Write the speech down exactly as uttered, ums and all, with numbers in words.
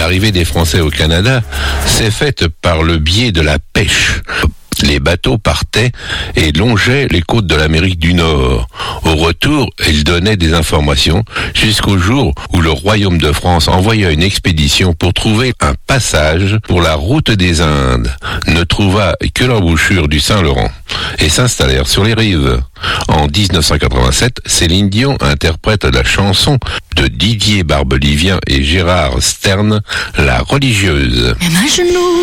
L'arrivée des Français au Canada s'est faite par le biais de la pêche. Les bateaux partaient et longeaient les côtes de l'Amérique du Nord. Au retour, ils donnaient des informations jusqu'au jour où le Royaume de France envoya une expédition pour trouver un passage pour la route des Indes, ne trouva que l'embouchure du Saint-Laurent et s'installèrent sur les rives. En dix-neuf cent quatre-vingt-sept, Céline Dion interprète la chanson de Didier Barbelivien et Gérard Stern, La Religieuse. Même un genou.